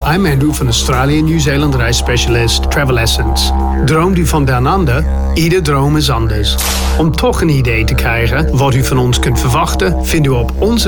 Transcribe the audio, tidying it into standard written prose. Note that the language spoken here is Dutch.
I'm Andrew van Australië Nieuw-Zeeland reisspecialist Travel Essence. Droomt u van den ander? Ieder droom is anders. Om toch een idee te krijgen wat u van ons kunt verwachten, vindt u op onze